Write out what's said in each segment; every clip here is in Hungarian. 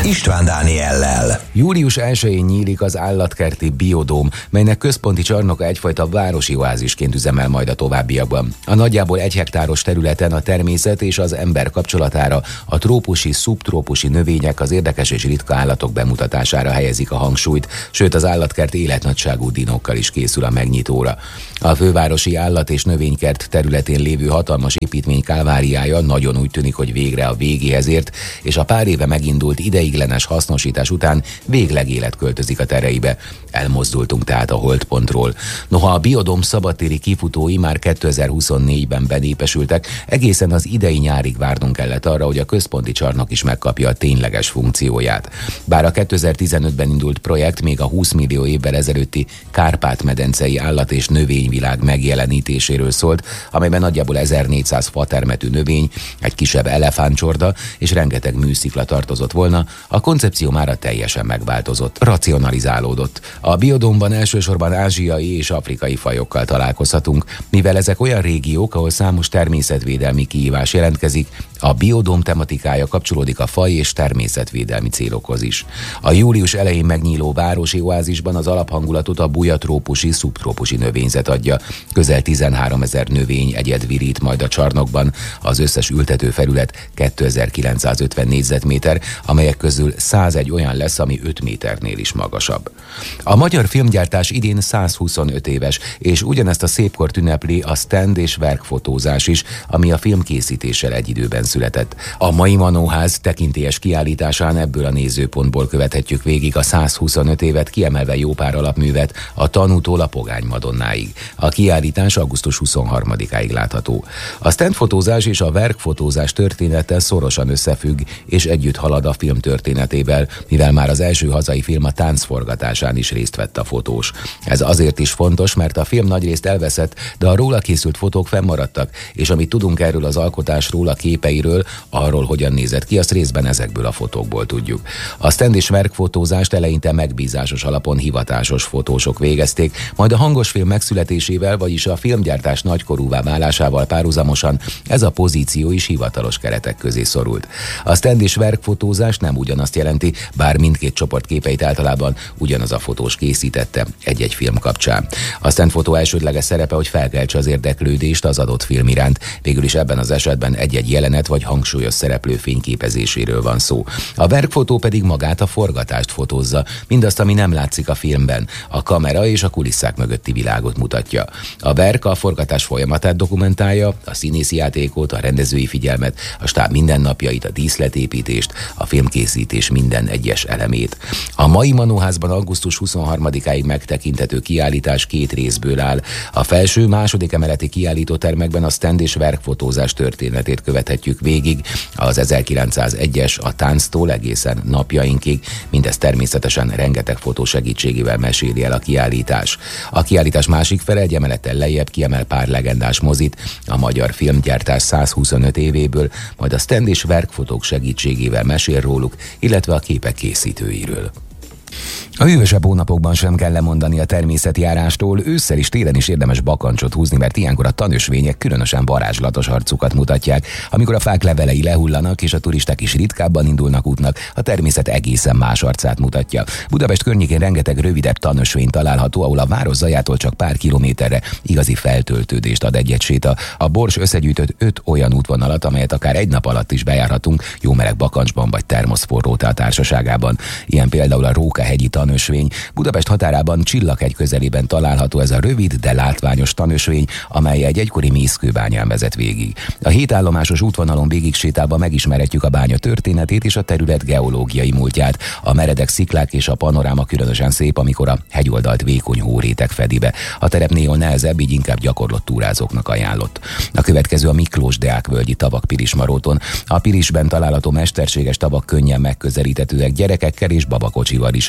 István Dániellel. Július 1-én nyílik az állatkerti Biodóm, melynek központi csarnoka egyfajta városi oázisként üzemel majd a továbbiakban. A nagyjából 1 hektáros területen a természet és az ember kapcsolatára, a trópusi, szubtrópusi növények, az érdekes és ritka állatok bemutatására helyezik a hangsúlyt, sőt az állatkert életnagyságú dinókkal is készül a megnyitóra. A fővárosi állat- és növénykert területén lévő hatalmas építmény kálváriája nagyon úgy tűnik, hogy végre a végéhez ért, és a pár éve megindult ideiglenes hasznosítás után végleg élet költözik a tereibe. Elmozdultunk tehát a holdpontról. Noha a Biodóm szabadtéri kifutói már 2024-ben benépesültek, egészen az idei nyárig várnunk kellett arra, hogy a központi csarnok is megkapja a tényleges funkcióját. Bár a 2015-ben indult projekt még a 20 millió évvel ezelőtti Kárpát-medencei állat- és növényvilág megjelenítéséről szólt, amelyben nagyjából 1400 fatermetű növény, egy kisebb elefántcsorda és rengeteg műszikla tartozott volna, a koncepció mára teljesen megváltozott, racionalizálódott. A Biodómban elsősorban ázsiai és afrikai fajokkal találkozhatunk, mivel ezek olyan régiók, ahol számos természetvédelmi kihívás jelentkezik, a Biodóm tematikája kapcsolódik a faj- és természetvédelmi célokhoz is. A július elején megnyíló városi oázisban az alaphangulatot a bujatrópusi, szubtrópusi növényzet adja. Közel 13 000 növény egyed virít majd a csarnokban, az összes ültető felület 2950 négyzetméter, amelyek közül 101 olyan lesz, ami 5 méternél is magasabb. A magyar filmgyártás idén 125 éves, és ugyanezt a szépkort ünnepli a stand és verkfotózás is, ami a filmkészítéssel egy időben született. A mai Manóház tekintélyes kiállításán ebből a nézőpontból követhetjük végig a 125 évet, kiemelve jó pár alapművet, a Tanútól a Pogány Madonnáig. A kiállítás augusztus 23-áig látható. A standfotózás és a verkfotózás története szorosan összefügg, és együtt halad a film történetével, mivel már az első hazai film a táncforgatásán is részt vett a fotós. Ez azért is fontos, mert a film nagyrészt elveszett, de a róla készült fotók fennmaradtak, és amit tudunk erről az alkotásról, a képeiről, arról hogyan nézett ki, azt részben ezekből a fotókból tudjuk. A stand és verkfotózást eleinte megbízásos alapon hivatásos fotósok végezték, majd a hangos film megszületésével, vagyis a filmgyártás nagykorúvá válásával párhuzamosan ez a pozíció is hivatalos keretek közé szorult. A stand és verkfotózás nem ugyanazt jelenti, bár mindkét csoport képeit általában ugyanaz a fotós készítette egy-egy film kapcsán. A standfotó elsődleges szerepe, hogy felkeltse az érdeklődést az adott film iránt, végül is ebben az esetben egy-egy jelenet vagy hangsúlyos szereplő fényképezéséről van szó. A verkfotó pedig magát a forgatást fotózza, mindazt, ami nem látszik a filmben, a kamera és a kulisszák mögötti világot mutatja. A verk a forgatás folyamatát dokumentálja, a színészi játékot, a rendezői figyelmet, a stáb mindennapjait, a díszletépítést, a filmkészítés minden egyes elemét. A mai Manóházban augusztus 23-áig megtekinthető kiállítás 2 részből áll. A felső, második emeleti kiállítótermekben a stand és verkfotózás történetét követhetjük végig, az 1901-es a tánctól egészen napjainkig, mindez természetesen rengeteg fotó segítségével meséli el a kiállítás. A kiállítás másik fele egy emelettel lejjebb kiemel pár legendás mozit a magyar filmgyártás 125 évéből, majd a stand és verkfotók segítségével mesél róluk, illetve a képek készítőiről. A hűvösebb hónapokban sem kell lemondani a természetjárástól, ősszel is télen is érdemes bakancsot húzni, mert ilyenkor a tanösvények különösen varázslatos arcukat mutatják. Amikor a fák levelei lehullanak és a turisták is ritkábban indulnak útnak, a természet egészen más arcát mutatja. Budapest környékén rengeteg rövidebb tanösvény található, ahol a város zajától csak pár kilométerre igazi feltöltődést ad egy-egy séta. A Bors összegyűjtött 5 olyan útvonalat, amelyet akár egy nap alatt is bejárhatunk, jó meleg bakancsban vagy termoszforrótea társaságában. Ilyen például a Róka-hegyi tanösvény. Budapest határában Csillaghegy közelében található ez a rövid, de látványos tanösvény, amely egy egykori mészkőbányán vezet végig. A 7 állomásos útvonalon végig sétálva megismerhetjük a bánya történetét és a terület geológiai múltját. A meredek sziklák és a panoráma különösen szép, amikor a hegyoldalt vékony hóréteg fedi be. A terep néhol nehezebb, így inkább gyakorlott túrázóknak ajánlott. A következő a Miklós Deák völgyi tavak Pilismaróton. A Pilisben található mesterséges tavak könnyen megközelíthetőek gyerekekkel és babakocsival is.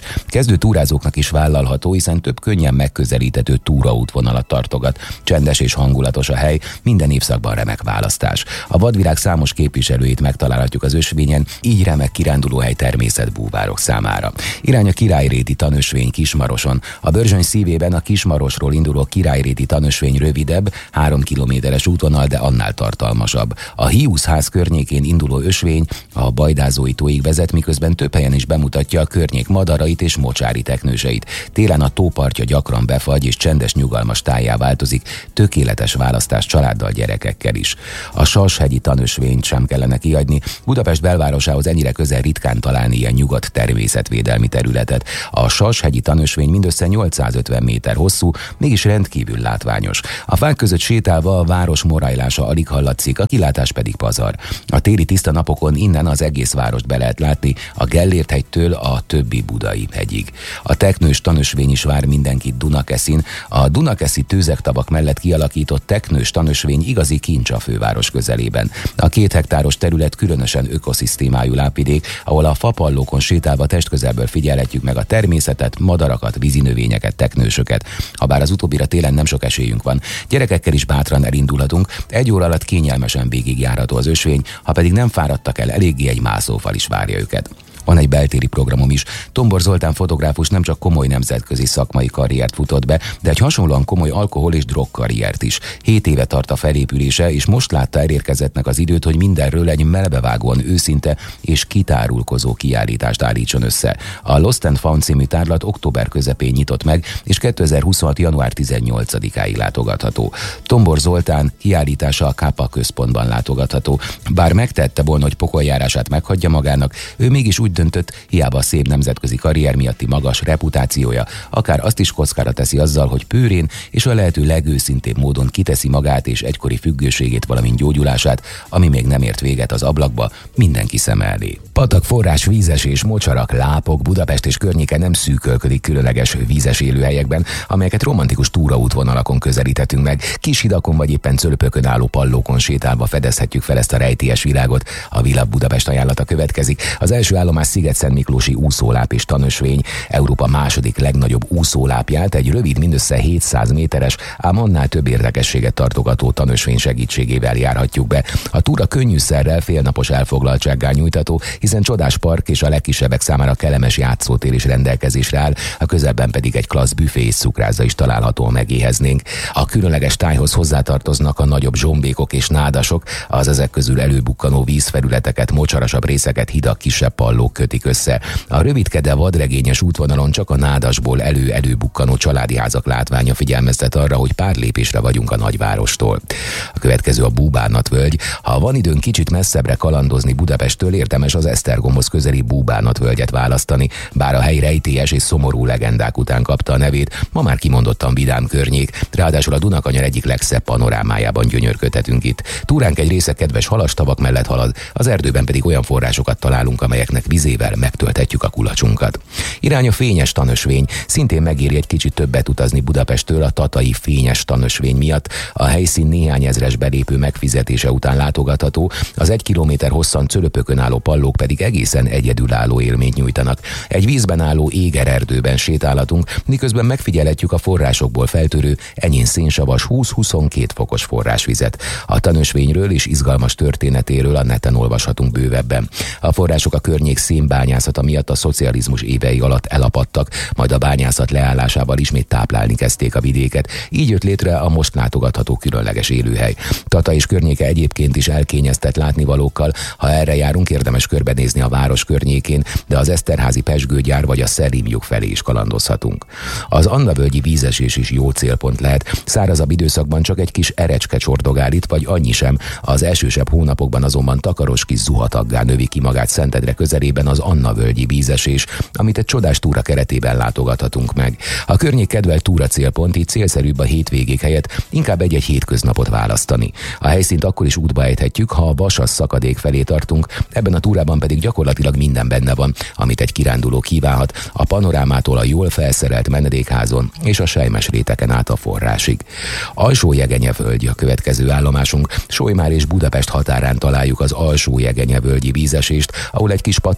Kezdő túrázóknak is vállalható, hiszen több könnyen megközelíthető túraútvonalat tartogat. Csendes és hangulatos a hely, minden évszakban remek választás. A vadvilág számos képviselőit megtalálhatjuk az ösvényen, így remek kirándulóhely természetbúvárok számára. Irány a Királyréti tanösvény Kismaroson. A Börzsöny szívében a Kismarosról induló Királyréti tanösvény rövidebb, 3 kilométeres útvonal, de annál tartalmasabb. A Hiuszház környékén induló ösvény a Bajdázói tóig vezet, miközben több helyen is bemutatja a környék madarait és mocsári teknőseit. Télen a tópartja gyakran befagy és csendes, nyugalmas tájjá változik, tökéletes választás családdal, gyerekekkel is. A Sashegyi tanösvényt sem kellene kihagyni. Budapest belvárosához ennyire közel ritkán találni ilyen nyugodt természetvédelmi területet. A Sashegyi tanösvény mindössze 850 méter hosszú, mégis rendkívül látványos. A fák között sétálva a város morajlása alig hallatszik, a kilátás pedig pazar. A téli tiszta napokon innen az egész várost be lehet látni, a Gellért-hegytől a többi budai hegyig. A teknős tanösvény is vár mindenkit Dunakeszin. A dunakeszi tőzektavak mellett kialakított teknős tanösvény igazi kincs a főváros közelében. A 2 hektáros terület különösen ökoszisztémájú lápvidék, ahol a fapallókon sétálva testközelből figyelhetjük meg a természetet, madarakat, vízinövényeket, teknősöket. Habár az utóbbira télen nem sok esélyünk van. Gyerekekkel is bátran elindulhatunk, 1 óra alatt kényelmesen végigjárható az ösvény, ha pedig nem fáradtak el eléggé, egy mászófal is várja őket. Van egy beltéri programom is. Tombor Zoltán fotográfus nem csak komoly nemzetközi szakmai karriert futott be, de egy hasonlóan komoly alkohol- és drogkarriert is. 7 éve tart a felépülése, és most látta elérkezettnek az időt, hogy mindenről egy melbevágóan őszinte és kitárulkozó kiállítást állítson össze. A Lost and Found című tárlat október közepén nyitott meg, és 2026. január 18-áig látogatható. Tombor Zoltán kiállítása a Kápa központban látogatható. Bár megtette volna, hogy pokoljárását meghagyja magának, ő mégis úgy döntött, hiába a szép nemzetközi karrier miatti magas reputációja, akár azt is kockára teszi azzal, hogy pőrén és a lehető legőszintébb módon kiteszi magát és egykori függőségét, valamint gyógyulását, ami még nem ért véget az ablakba, mindenki szem elé. Patak, forrás, vízesés, mocsarak, lápok, Budapest és környéke nem szűkölködik különleges vízes élőhelyekben, amelyeket romantikus túraútvonalakon közelíthetünk meg. Kis hidakon vagy éppen cölöpökön álló pallókon sétálva fedezhetjük fel ezt a rejtélyes világot. A Vilab Budapest ajánlata következik. Az első állomás Sziget-Szentmiklósi úszóláp és tanösvény. Európa második legnagyobb úszólápját egy rövid, mindössze 700 méteres, ám annál több érdekességet tartogató tanösvény segítségével járhatjuk be. A túra könnyűszerrel, félnapos elfoglaltsággal nyújtható, hiszen csodás park és a legkisebbek számára kellemes játszótér is rendelkezésre áll, a közelben pedig egy klassz büfé és cukrászda is található, megéheznénk. A különleges tájhoz hozzátartoznak a nagyobb zsombékok és nádasok, az ezek közül előbukkanó vízfelületeket, mocsarasabb részeket hidak, kisebb pallók kötik össze. A rövidke, de vadregényes útvonalon csak a nádasból előbukkanó családi házak látványa figyelmeztet arra, hogy pár lépésre vagyunk a nagyvárostól. A következő a Búbánatvölgy. Ha van időn kicsit messzebbre kalandozni Budapesttől, érdemes az Esztergomhoz közeli Búbánatvölgyet választani, bár a hely rejtélyes és szomorú legendák után kapta a nevét, ma már kimondottan vidám környék, ráadásul a Dunakanyar egyik legszebb panorámájában gyönyörködhetünk itt. Túránk egy része kedves halastavak mellett halad, az erdőben pedig olyan forrásokat találunk, amelyeknek vizével megtölthetjük a kulacsunkat. Irány a Fényes tanösvény. Szintén megéri egy kicsit többet utazni Budapesttől a tatai Fényes tanösvény miatt. A helyszín néhány ezres belépő megfizetése után látogatható, az 1 kilométer hosszan cölöpökön álló pallók pedig egészen egyedülálló élményt nyújtanak. Egy vízben álló égererdőben sétálhatunk, miközben megfigyelhetjük a forrásokból feltörő, enyén szénsavas 20-22 fokos forrásvizet. A tanösvényről és izgalmas történetéről a neten olvashatunk bővebben. A források a környék szénbányászata miatt a szocializmus évei alatt elapadtak, majd a bányászat leállásával ismét táplálni kezdték a vidéket. Így jött létre a most látogatható különleges élőhely. Tata és környéke egyébként is elkényeztett látnivalókkal, ha erre járunk, érdemes körbenézni a város környékén, de az Eszterházi pezsgőgyár vagy a Szerémjuk felé is kalandozhatunk. Az Annavölgyi vízesés is jó célpont lehet, szárazabb időszakban csak egy kis erecske csordogál itt, vagy annyi sem, az elsősebb hónapokban azonban takaros kis zuhataggá növi ki magát Szentendre közelében az Annavölgyi vízesés, amit egy csodás túra keretében látogathatunk meg. A környék kedvelt túra célpont, így célszerűbb a hétvégék helyett inkább egy-egy hétköznapot választani. A helyszínt akkor is útba ejthetjük, ha a Vasas szakadék felé tartunk, ebben a túrában pedig gyakorlatilag minden benne van, amit egy kiránduló kívánhat, a panorámától a jól felszerelt menedékházon és a selymes réteken át a forrásig. Alsó-Jegenyevölgy a következő állomásunk. Solymár és Budapest határán találjuk az Alsó-Jegenyevölgyi vízesést, ahol egy kis patak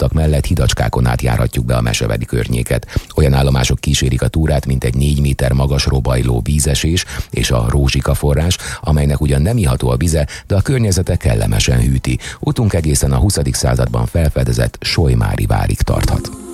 utak mellett hidacskákon át járhatjuk be a Mesevedi környéket. Olyan állomások kísérik a túrát, mint egy 4 méter magas robajló vízesés és a Rózsika forrás, amelynek ugyan nem iható a vize, de a környezete kellemesen hűti. Utunk egészen a 20. században felfedezett Solymári várig tarthat.